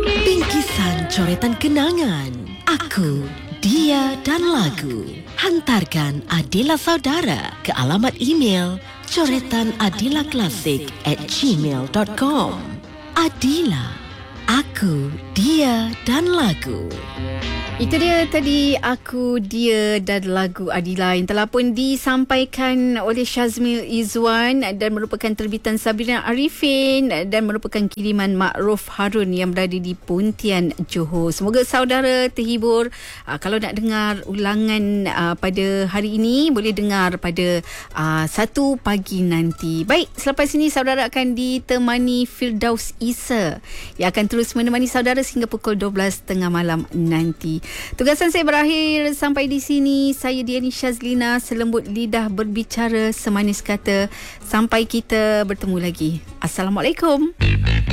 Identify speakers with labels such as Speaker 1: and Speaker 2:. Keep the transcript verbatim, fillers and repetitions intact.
Speaker 1: Bingkisan coretan kenangan. Aku, dia dan lagu. Hantarkan Adila Saudara ke alamat email coretanadilaklasik at gmail dot com. Adila, aku, dia dan lagu.
Speaker 2: Itu dia tadi Aku, Dia dan Lagu Adila yang telah pun disampaikan oleh Syazmil Izwan dan merupakan terbitan Sabrina Arifin dan merupakan kiriman Ma'ruf Harun yang berada di Pontian, Johor. Semoga saudara terhibur. Uh, kalau nak dengar ulangan uh, pada hari ini, boleh dengar pada uh, satu pagi nanti. Baik, selepas ini saudara akan ditemani Firdaus Isa yang akan terus menemani saudara sehingga pukul dua belas tiga puluh malam nanti. Tugasan saya berakhir sampai di sini. Saya Diani Syazlina, selembut lidah berbicara, semanis kata. Sampai kita bertemu lagi. Assalamualaikum.